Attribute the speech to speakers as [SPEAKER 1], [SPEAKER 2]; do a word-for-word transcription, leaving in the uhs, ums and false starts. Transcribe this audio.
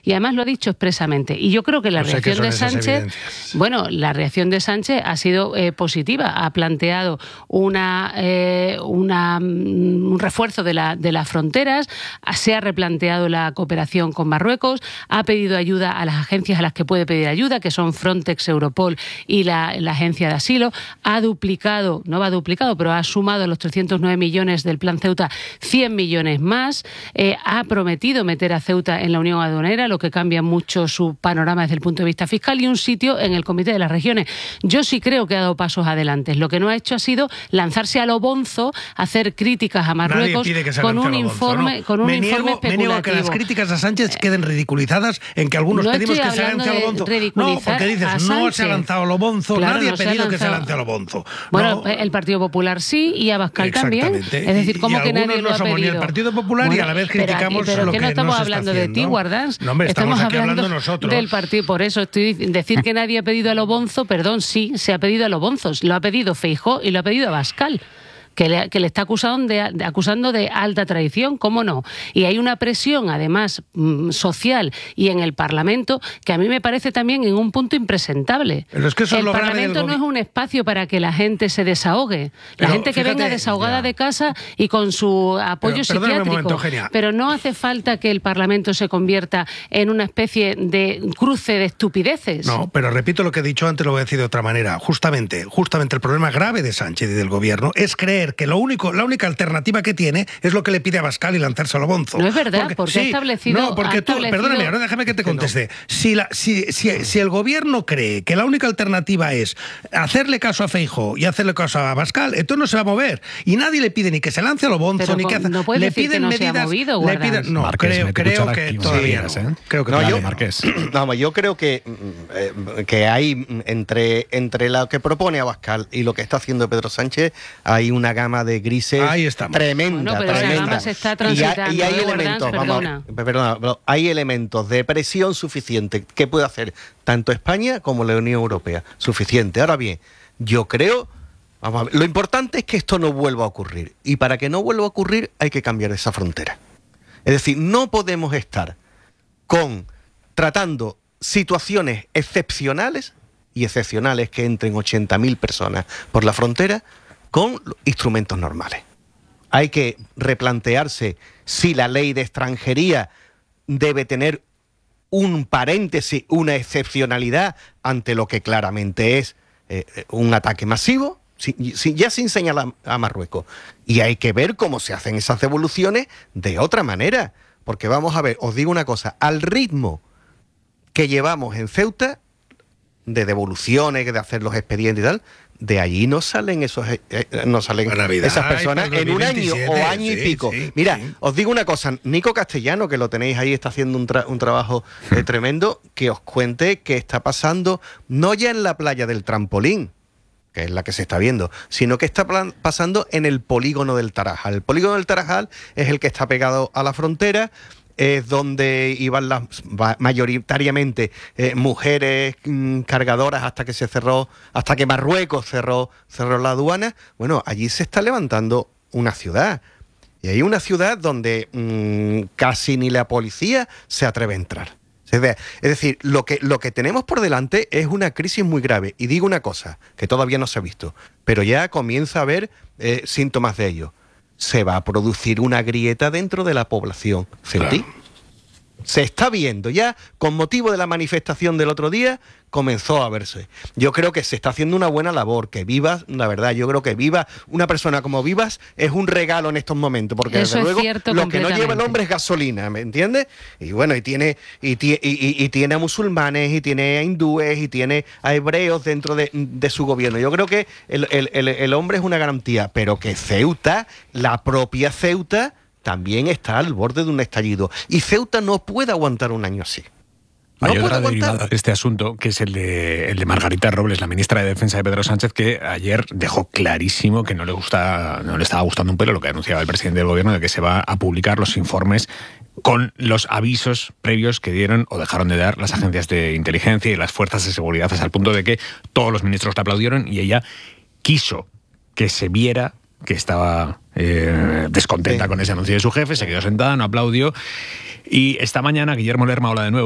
[SPEAKER 1] y además lo ha dicho expresamente. Y yo creo que la
[SPEAKER 2] No sé
[SPEAKER 1] reacción
[SPEAKER 2] qué
[SPEAKER 1] de
[SPEAKER 2] son esas
[SPEAKER 1] Sánchez,
[SPEAKER 2] evidencias.
[SPEAKER 1] bueno, la reacción de Sánchez ha sido eh, positiva. Ha planteado una, eh, una, un refuerzo de, la, de las fronteras, se ha replanteado la cooperación con Marruecos, ha pedido ayuda a las agencias a las que puede pedir ayuda, que son Frontex, Europol y la, la Agencia de Asilo, ha duplicado, no va duplicado, pero ha sumado a los trescientos nueve millones del Plan Ceuta cien millones más, eh, ha prometido meter a Ceuta en la Unión Aduanera, lo que cambia mucho su panorama desde el punto de vista fiscal, y un sitio en el Comité de las Regiones. Yo sí creo que ha dado pasos adelante. Lo que no ha hecho ha sido lanzarse a lo bonzo, hacer críticas a Marruecos con un informe,
[SPEAKER 2] no.
[SPEAKER 1] con un
[SPEAKER 2] me
[SPEAKER 1] informe
[SPEAKER 2] niego,
[SPEAKER 1] especulativo.
[SPEAKER 2] Me niego a que las críticas a Sánchez queden ridiculizadas en que algunos
[SPEAKER 1] no
[SPEAKER 2] pedimos que se lance a lo bonzo. No, porque dices, no se ha lanzado a lo bonzo,
[SPEAKER 1] claro,
[SPEAKER 2] nadie
[SPEAKER 1] no
[SPEAKER 2] ha pedido
[SPEAKER 1] se
[SPEAKER 2] que se lance a lo bonzo.
[SPEAKER 1] Bueno,
[SPEAKER 2] no.
[SPEAKER 1] el Partido Popular sí y Abascal también. Es decir, ¿cómo
[SPEAKER 2] y
[SPEAKER 1] que nadie
[SPEAKER 2] no
[SPEAKER 1] lo ha
[SPEAKER 2] somos
[SPEAKER 1] pedido?
[SPEAKER 2] Ni el Partido Popular
[SPEAKER 1] bueno,
[SPEAKER 2] y a la vez
[SPEAKER 1] pero,
[SPEAKER 2] criticamos
[SPEAKER 1] pero
[SPEAKER 2] lo
[SPEAKER 1] que
[SPEAKER 2] que
[SPEAKER 1] no estamos
[SPEAKER 2] no se
[SPEAKER 1] hablando
[SPEAKER 2] está
[SPEAKER 1] de ti, Guardans.
[SPEAKER 2] No, hombre, estamos,
[SPEAKER 1] estamos
[SPEAKER 2] aquí
[SPEAKER 1] hablando,
[SPEAKER 2] hablando nosotros.
[SPEAKER 1] Del partido. Por eso estoy decir que nadie ha pedido a lo bonzo, perdón, sí, se ha pedido a lo bonzos. Lo ha pedido Feijóo y lo ha pedido Abascal. Que le, que le está acusando de, de, acusando de alta traición, ¿cómo no? Y hay una presión, además, mmm, social y en el Parlamento, que a mí me parece también en un punto impresentable.
[SPEAKER 2] Pero es que eso
[SPEAKER 1] el
[SPEAKER 2] es lo
[SPEAKER 1] Parlamento no es un espacio para que la gente se desahogue. La
[SPEAKER 2] pero,
[SPEAKER 1] gente que
[SPEAKER 2] fíjate,
[SPEAKER 1] venga desahogada
[SPEAKER 2] ya.
[SPEAKER 1] de casa y con su apoyo
[SPEAKER 2] pero,
[SPEAKER 1] psiquiátrico.
[SPEAKER 2] Un momento, Eugenia.
[SPEAKER 1] Pero no hace falta que el Parlamento se convierta en una especie de cruce de estupideces.
[SPEAKER 2] No, pero repito lo que he dicho antes, lo voy a decir de otra manera. Justamente, justamente el problema grave de Sánchez y del gobierno es creer que lo único, la única alternativa que tiene es lo que le pide a Abascal y lanzarse a lo bonzo.
[SPEAKER 1] No es verdad,
[SPEAKER 2] porque,
[SPEAKER 1] porque
[SPEAKER 2] sí,
[SPEAKER 1] ha establecido...
[SPEAKER 2] No, porque
[SPEAKER 1] ha
[SPEAKER 2] tú,
[SPEAKER 1] establecido...
[SPEAKER 2] perdóname, ahora déjame que te conteste. Si, la, si, si, si el gobierno cree que la única alternativa es hacerle caso a Feijóo y hacerle caso a Abascal, entonces no se va a mover. Y nadie le pide ni que se lance a lo bonzo,
[SPEAKER 1] pero
[SPEAKER 2] ni que hace...
[SPEAKER 1] No puede
[SPEAKER 2] le
[SPEAKER 1] decir
[SPEAKER 2] piden
[SPEAKER 1] que no
[SPEAKER 2] medidas,
[SPEAKER 1] se ha movido,
[SPEAKER 2] le piden, No,
[SPEAKER 3] Marqués,
[SPEAKER 2] creo, creo que todavía
[SPEAKER 3] sí,
[SPEAKER 2] no.
[SPEAKER 3] ¿eh?
[SPEAKER 2] Creo que
[SPEAKER 3] no,
[SPEAKER 2] todavía
[SPEAKER 3] yo,
[SPEAKER 2] no.
[SPEAKER 3] Marqués.
[SPEAKER 4] Vamos, yo creo que, eh, que hay entre, entre lo que propone Abascal y lo que está haciendo Pedro Sánchez, hay una gama de grises
[SPEAKER 2] Ahí estamos.
[SPEAKER 4] tremenda,
[SPEAKER 1] bueno, pero
[SPEAKER 4] tremenda.
[SPEAKER 1] esa gama se está
[SPEAKER 4] y hay,
[SPEAKER 1] transitando,
[SPEAKER 4] y hay
[SPEAKER 1] ¿eh,
[SPEAKER 4] elementos,
[SPEAKER 1] Guardans?
[SPEAKER 4] vamos, perdona, pero hay elementos de presión suficiente que puede hacer tanto España como la Unión Europea. Suficiente. Ahora bien, yo creo... Vamos a ver, lo importante es que esto no vuelva a ocurrir. Y para que no vuelva a ocurrir hay que cambiar esa frontera. Es decir, no podemos estar con tratando situaciones excepcionales y excepcionales que entren ochenta mil personas por la frontera con instrumentos normales. Hay que replantearse si la ley de extranjería debe tener un paréntesis, una excepcionalidad ante lo que claramente es eh, un ataque masivo, si, si, ya sin señalar a Marruecos. Y hay que ver cómo se hacen esas devoluciones de otra manera. Porque vamos a ver, os digo una cosa, al ritmo que llevamos en Ceuta, de devoluciones, de hacer los expedientes y tal, de allí no salen esos eh, no salen
[SPEAKER 2] Navidad,
[SPEAKER 4] esas personas en un año o año
[SPEAKER 2] sí,
[SPEAKER 4] y pico.
[SPEAKER 2] Sí,
[SPEAKER 4] Mira,
[SPEAKER 2] sí.
[SPEAKER 4] os digo una cosa, Nico Castellano, que lo tenéis ahí, está haciendo un, tra un trabajo eh, tremendo, que os cuente que está pasando, no ya en la playa del Trampolín, que es la que se está viendo, sino que está pasando en el polígono del Tarajal. El polígono del Tarajal es el que está pegado a la frontera, es donde iban las mayoritariamente eh, mujeres mmm, cargadoras hasta que se cerró, hasta que Marruecos cerró, cerró la aduana. Bueno, allí se está levantando una ciudad. Y hay una ciudad donde mmm, casi ni la policía se atreve a entrar. Es decir, lo que, lo que tenemos por delante es una crisis muy grave. Y digo una cosa, que todavía no se ha visto, pero ya comienza a haber eh, síntomas de ello. Se va a producir una grieta dentro de la población ceutí. Claro. Se está viendo ya, con motivo de la manifestación del otro día, comenzó a verse. Yo creo que se está haciendo una buena labor, que Vivas, la verdad, yo creo que Vivas, una persona como Vivas es un regalo en estos momentos, porque
[SPEAKER 1] eso
[SPEAKER 4] desde luego
[SPEAKER 1] cierto,
[SPEAKER 4] lo que no lleva el hombre es gasolina, ¿me entiendes? Y bueno, y tiene, y, y, y, y tiene a musulmanes, y tiene a hindúes, y tiene a hebreos dentro de, de su gobierno. Yo creo que el, el, el, el hombre es una garantía, pero que Ceuta, la propia Ceuta, también está al borde de un estallido. Y Ceuta no puede aguantar un año así. No
[SPEAKER 3] Hay otra
[SPEAKER 4] puede
[SPEAKER 3] derivada
[SPEAKER 4] aguantar.
[SPEAKER 3] de este asunto, que es el de, el de Margarita Robles, la ministra de Defensa de Pedro Sánchez, que ayer dejó clarísimo que no le gusta, no le estaba gustando un pelo lo que anunciaba el presidente del gobierno, de que se va a publicar los informes con los avisos previos que dieron o dejaron de dar las agencias de inteligencia y las fuerzas de seguridad, hasta el punto de que todos los ministros la aplaudieron y ella quiso que se viera que estaba eh, descontenta sí. con ese anuncio de su jefe, se quedó sentada, no aplaudió. Y esta mañana Guillermo Lerma habla de nuevo